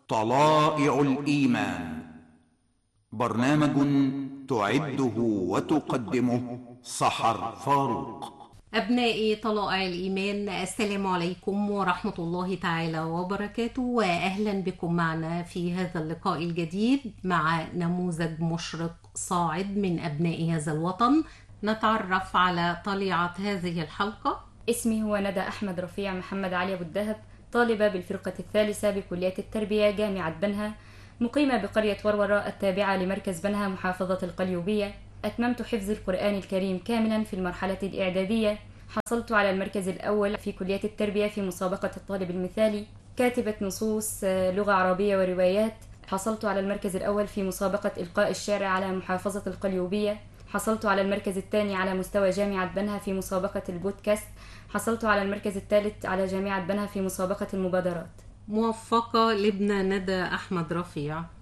طلائع الإيمان، برنامج تعده وتقدمه سحر فاروق. أبنائي طلائع الإيمان، السلام عليكم ورحمة الله تعالى وبركاته، وأهلا بكم معنا في هذا اللقاء الجديد مع نموذج مشرق صاعد من أبناء هذا الوطن. نتعرف على طليعة هذه الحلقة. اسمي هو ندى أحمد رفيع محمد علي أبو الدهب، طالبة بالفرقة الثالثة بكلية التربية جامعة بنها، مقيمة بقرية ورورة التابعة لمركز بنها محافظة القليوبية. أتممت حفظ القرآن الكريم كاملا في المرحلة الإعدادية. حصلت على المركز الأول في كلية التربية في مسابقة الطالب المثالي، كاتبة نصوص لغة عربية وروايات. حصلت على المركز الأول في مسابقة إلقاء الشعر على محافظة القليوبية. حصلت على المركز الثاني على مستوى جامعة بنها في مسابقة البودكاست. حصلت على المركز الثالث على جامعة بنها في مسابقة المبادرات. موفقة لابنة ندى أحمد رفيع.